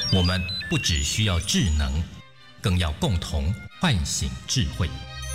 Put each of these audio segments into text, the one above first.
我们不只需要智能，更要共同唤醒智慧。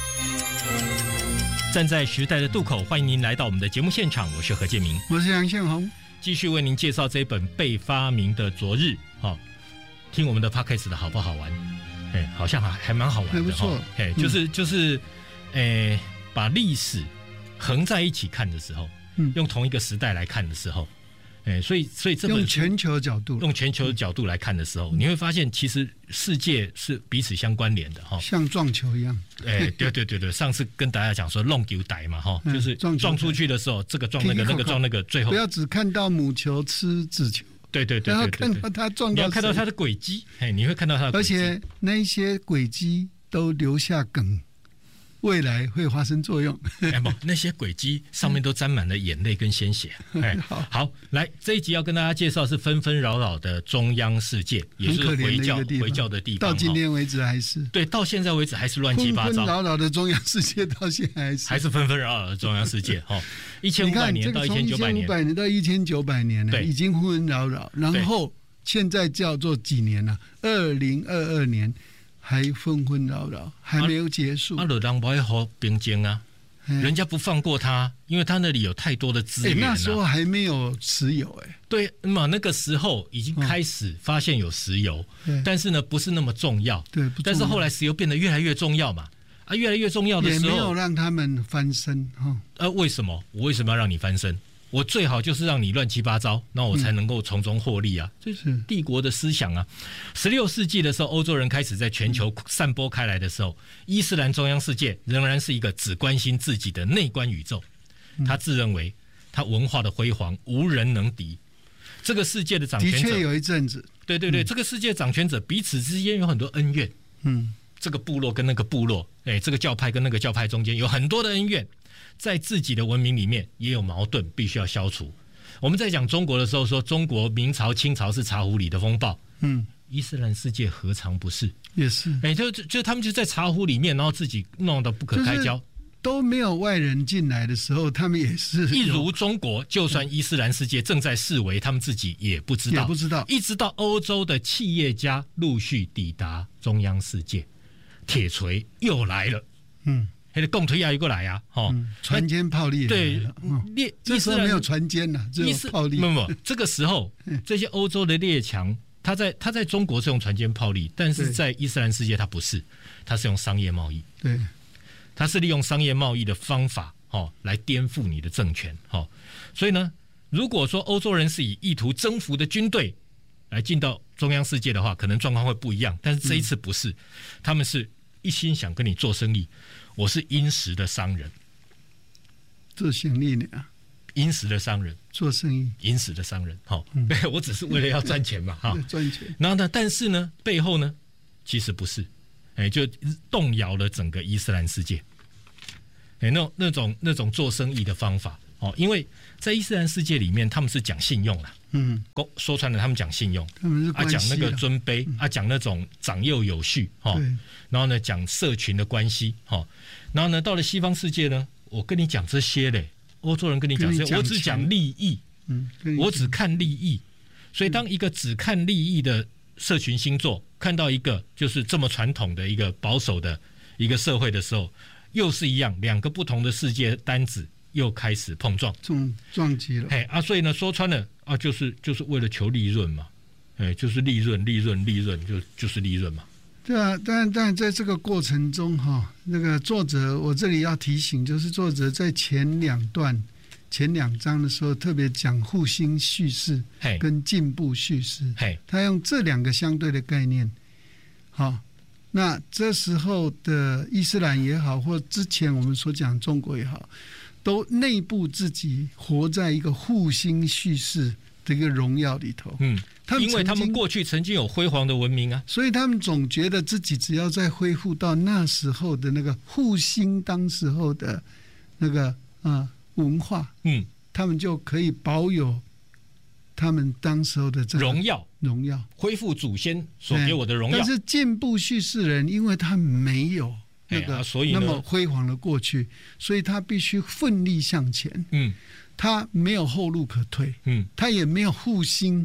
站在时代的渡口，欢迎您来到我们的节目现场，我是何建明， 我是杨宪宏，继续为您介绍这本《被发明的昨日》。听我们的 Podcast 的好不好玩？好像还蛮好玩的， 还不错。 就是把历史横在一起看的时候，用同一个时代来看的时候。所以这本书用全球角度来看的时候，你会发现其实世界是彼此相关联的像撞球一样。 对，上次跟大家讲说弄球逮嘛就是撞出去的时候，这个撞那个，那个撞那个，最后不要只看到母球吃子球。对， 要看到它撞到， 你要看到它的轨迹，你会看到它的轨迹， 而且那一些轨迹都留下梗。未来会发生作用。 那些轨迹上面都沾满了眼泪跟鲜血。好，来这一集要跟大家介绍是纷纷扰扰的中央世界，也是回教的地方。 到今天为止还是对，到现在为止还是乱七八糟。 纷纷扰扰的中央世界到现在还是纷纷扰扰的中央世界。1500年到1900年， 从1500年到1900年了，已经纷纷扰扰。然后现在叫做几年了？2022年。还纷纷扰扰，还没有结束。就人不会和平静啊，人家不放过他，因为他那里有太多的资源那时候还没有石油对嘛？那个时候已经开始发现有石油，但是呢不是那么重要。 对， 但是后来石油变得越来越重要嘛。越来越重要的时候， 也没有让他们翻身为什么？我为什么要让你翻身？我最好就是让你乱七八糟，那我才能够从中获利啊！这是帝国的思想啊。16世纪的时候，欧洲人开始在全球散播开来的时候，伊斯兰中央世界仍然是一个只关心自己的内观宇宙。他自认为他文化的辉煌无人能敌。这个世界的掌权者的确有一阵子， 对，这个世界掌权者彼此之间有很多恩怨。这个部落跟那个部落，这个教派跟那个教派中间有很多的恩怨。在自己的文明里面也有矛盾，必须要消除。我们在讲中国的时候说，中国明朝、清朝是茶壶里的风暴。伊斯兰世界何尝不是？ 也是。 就他们就在茶壶里面，然后自己弄得不可开交， 都没有外人进来的时候，他们也是一如中国。就算伊斯兰世界正在式微，他们自己也不知道，一直到欧洲的企业家陆续抵达中央世界，铁锤又来了。那个共推又过来啊！ 船坚炮利。 对， 这时候没有船坚了，只有炮利。 不，这个时候这些欧洲的列强，他在中国是用船坚炮利，但是在伊斯兰世界他不是，他是用商业贸易。 对， 他是利用商业贸易的方法来颠覆你的政权。所以呢，如果说欧洲人是以意图征服的军队来进到中央世界的话，可能状况会不一样。但是这一次不是，他们是一心想跟你做生意。我是殷实的商人， 做生意呢？ 殷实的商人做生意， 殷实的商人。我只是为了要赚钱嘛， 赚钱。 然后呢，但是呢，背后呢，其实不是，就动摇了整个伊斯兰世界。那种做生意的方法，因为在伊斯兰世界里面，他们是讲信用啦。说穿了，他们讲信用， 他们是讲那个尊卑讲那种长幼有序然后呢讲社群的关系然后呢到了西方世界呢，我跟你讲这些嘞，欧洲人跟你讲这些，我只讲利益，我只看利益。所以当一个只看利益的社群星座看到一个就是这么传统的一个保守的一个社会的时候，又是一样，两个不同的世界单子又开始碰撞， 撞击了。 所以呢，说穿了就是为了求利润嘛，就是利润，就是利润嘛。 对啊，但在这个过程中那个作者，我这里要提醒，就是作者在前两章的时候特别讲复兴叙事跟进步叙事，他用这两个相对的概念。那这时候的伊斯兰也好，或之前我们所讲中国也好，都内部自己活在一个复兴叙事的一个荣耀里头。 因为他们过去曾经有辉煌的文明啊， 所以他们总觉得自己只要再恢复到那时候的那个复兴当时候的那个文化，他们就可以保有他们当时候的这个荣耀，恢复祖先所给我的荣耀。 但是进步叙事人，因为他没有那个那么辉煌的过去，所以他必须奋力向前。他没有后路可退。他也没有复兴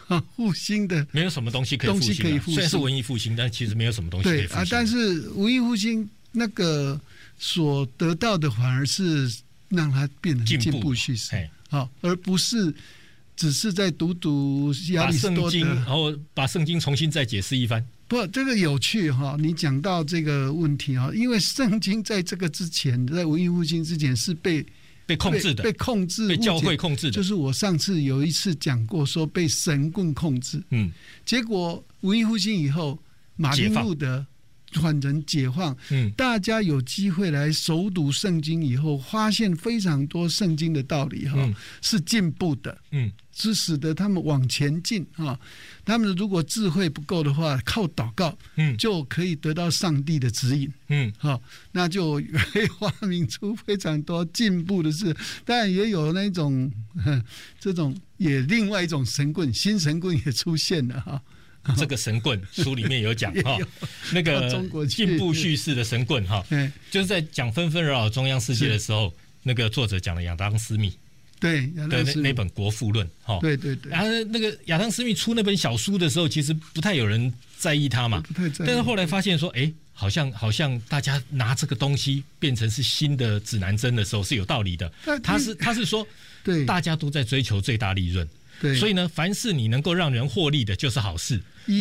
复兴的， 没有什么东西可以复兴，虽然是文艺复兴，但其实没有什么东西可以复兴。 但是文艺复兴那个所得到的反而是让它变成进步叙事，而不是只是在读亚里士多德， 然后把圣经重新再解释一番。 不，这个有趣哈！你讲到这个问题哈，因为圣经在这个之前，在文艺复兴之前是被控制的，被教会控制的。就是我上次有一次讲过，说被神棍控制。结果文艺复兴以后，马丁路德传人解放，大家有机会来熟读圣经以后，发现非常多圣经的道理是进步的，是使得他们往前进他们如果智慧不够的话，靠祷告就可以得到上帝的指引，那就可以发明出非常多进步的事。当然也有那种这种也另外一种神棍，新神棍也出现了这个神棍书里面有讲那个进步叙事的神棍就是在讲纷纷扰扰中央世界的时候，那个作者讲的亚当斯密的那本《国富论》 对， 然后那个亚当斯密出那本小书的时候，其实不太有人在意他嘛，但是后来发现说，好像大家拿这个东西变成是新的指南针的时候是有道理的。他是说，大家都在追求最大利润。所以呢，凡是你能够让人获利的，就是好事。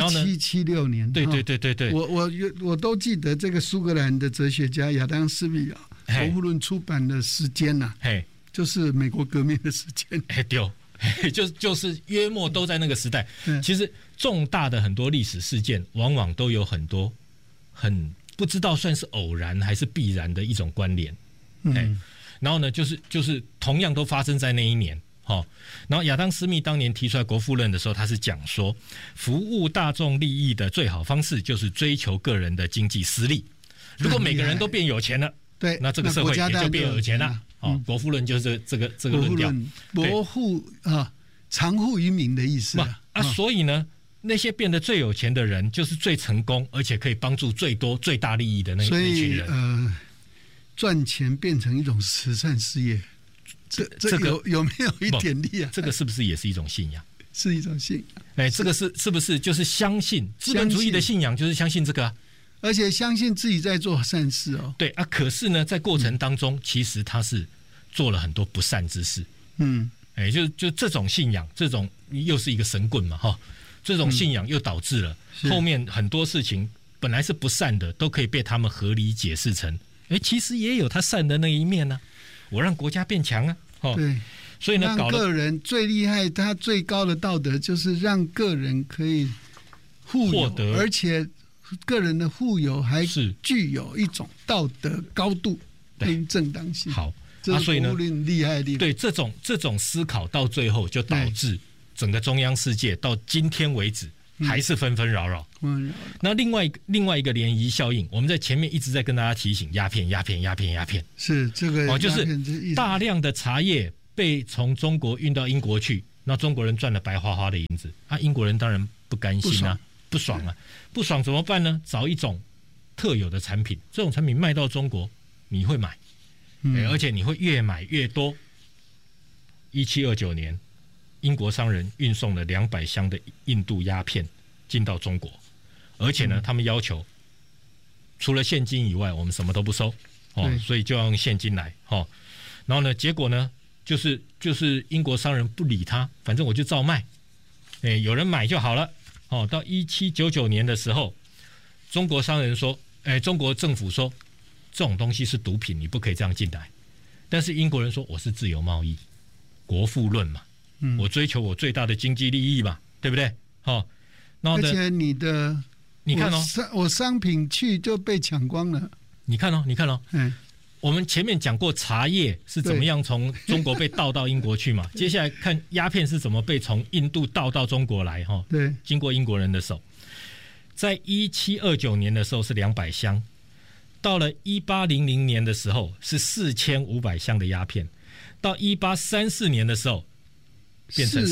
1776年， 对， 我都记得这个苏格兰的哲学家亚当斯密《国富论》出版的时间就是美国革命的时间。 对，就是约莫都在那个时代。其实重大的很多历史事件，往往都有很多很不知道算是偶然还是必然的一种关联。然后呢，就是同样都发生在那一年。然后亚当斯密当年提出来《国富论》的时候，他是讲说，服务大众利益的最好方式就是追求个人的经济私利。如果每个人都变有钱了，那这个社会也就变有钱了。《国富论》就是这个论调， 国富长富于民的意思所以呢，那些变得最有钱的人，就是最成功，而且可以帮助最多、最大利益的那群人。 赚钱变成一种慈善事业。这个有没有一点力这个是不是也是一种信仰？ 是一种信仰。 这个是不是就是相信资本主义的信仰？就是相信这个而且相信自己在做善事对可是呢，在过程当中，其实他是做了很多不善之事。就这种信仰，这种又是一个神棍嘛这种信仰又导致了后面很多事情本来是不善的，都可以被他们合理解释成，其实也有他善的那一面呢。我让国家变强对， 所以呢， 让个人最厉害，他最高的道德就是让个人可以获得，而且个人的富有还具有一种道德高度跟正当性。 好， 所以呢，厉害。 对这种思考到最后就导致整个中央世界到今天为止还是纷纷扰扰。那另外一个涟漪效应，我们在前面一直在跟大家提醒，鸦片是这个就是大量的茶叶被从中国运到英国去，那中国人赚了白花花的银子英国人当然不甘心不爽不爽怎么办呢？找一种特有的产品，这种产品卖到中国你会买，而且你会越买越多。1729年英国商人运送了200箱的印度鸦片进到中国，而且呢，他们要求除了现金以外，我们什么都不收所以就要用现金来然后呢，结果呢，就是英国商人不理他，反正我就照卖，有人买就好了到1799年的时候，中国商人说，中国政府说这种东西是毒品，你不可以这样进来。但是英国人说我是自由贸易，国富论嘛。我追求我最大的经济利益嘛，对不对？而且你看我商品去就被抢光了。 你看我们前面讲过茶叶是怎么样从中国被盗到英国去嘛，接下来看鸦片是怎么被从印度盗到中国来对， 经过英国人的手。在1729年的时候是200箱，到了1800年的时候是4500箱的鸦片，到1834年的时候变成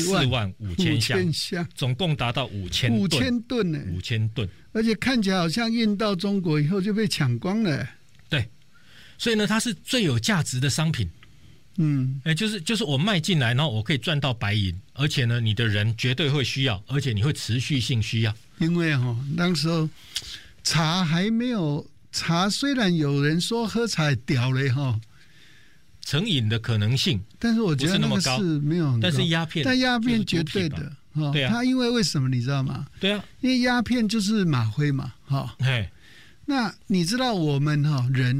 45000箱，总共达到5000吨呢，5000吨， 而且看起来好像运到中国以后就被抢光了。 对，所以呢，它是最有价值的商品， 就是我卖进来，然后我可以赚到白银，而且呢，你的人绝对会需要，而且你会持续性需要。 因为那时候茶还没有，茶虽然有人说喝茶屌了成瘾的可能性， 但是我觉得那个是没有很高， 但是鸦片， 但鸦片绝对的对啊， 它因为什么你知道吗？ 对啊， 因为鸦片就是吗啡嘛，那你知道我们人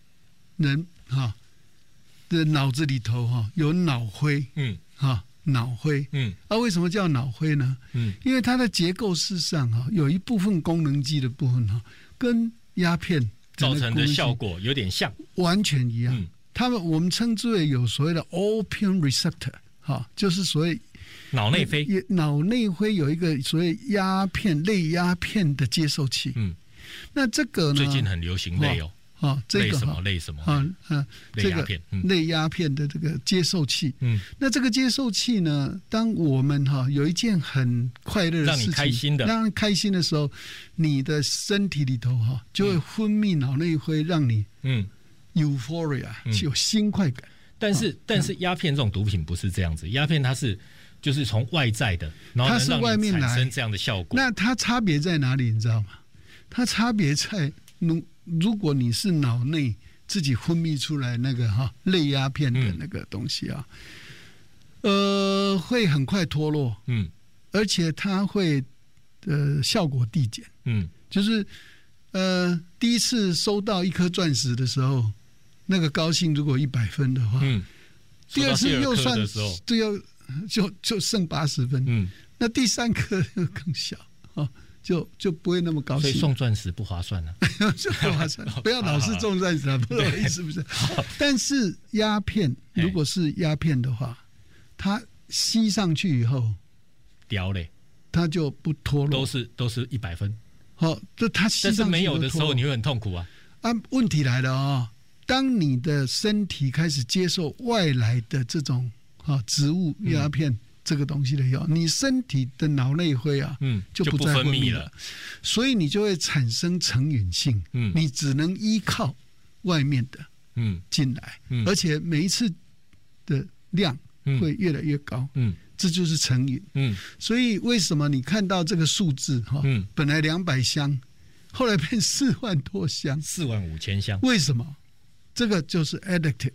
的脑子里头有脑灰，脑灰，为什么叫脑灰呢？因为它的结构式上有一部分功能基的部分跟鸦片造成的效果有点像， 完全一样。我们称之为有所谓的 opium receptor，就是所谓脑内啡。 脑内啡有一个所谓鸦片类鸦片的接受器。那这个呢？ 最近很流行类这个类什么类鸦片，类鸦片的这个接受器。那这个接受器呢，当我们有一件很快乐的事情，让你开心的时候，你的身体里头就会分泌脑内啡，让你euphoria 有新快感。 但是鸦片这种毒品不是这样子，鸦片它是就是从外在的，然后能让你产生这样的效果。 那它差别在哪里？你知道吗？它差别在如果你是脑内自己分泌出来那个类鸦片的那个东西会很快脱落，而且它会效果递减，就是第一次收到一颗钻石的时候，那个高兴如果100分的话，第二次又算就剩80分，那第3颗又更小就不会那么高兴， 所以送钻石不划算了， 就不划算，不要老是送钻石啊，不好意思，不是。但是鸦片如果是鸦片的话，它吸上去以后， 屌嘞， 它就不脱落， 都是100分。 它吸上去但是没有的时候，你会很痛苦啊。 问题来了当你的身体开始接受外来的这种植物鸦片。这个东西的药，你身体的脑内啡就不再分泌了，所以你就会产生成瘾性，你只能依靠外面的进来，而且每一次的量会越来越高，这就是成瘾。所以为什么你看到这个数字本来200箱，后来变4万多箱 ，45000箱， 为什么？这个就是 addictive，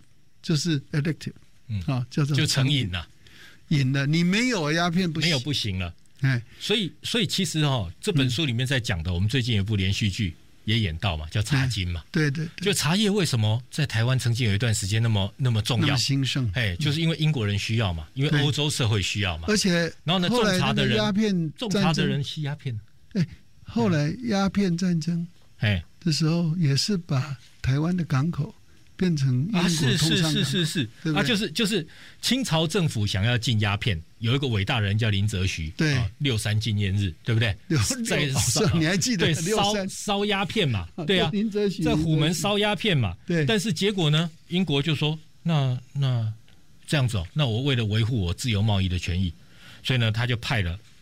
叫做就成瘾了。 瘾了，你没有鸦片不行， 没有不行了。所以其实这本书里面在讲的，我们最近有一部连续剧也演到嘛，叫《茶经》嘛。 对， 就茶叶为什么在台湾曾经有一段时间那么重要，那么兴盛？ 就是因为英国人需要嘛，因为欧洲社会需要嘛。 而且， 然后呢，种茶的人吸鸦片。 后来鸦片战争的时候，也是把台湾的港口变成英国通商港， 是就是清朝政府想要禁鸦片，有一个伟大人叫林则徐， 对 ，63纪念日，对不对？ 你还记得？ 对，烧鸦片嘛，对啊， 林则徐在虎门烧鸦片嘛， 对。 但是结果呢，英国就说，那这样子那我为了维护我自由贸易的权益，所以呢，他就派了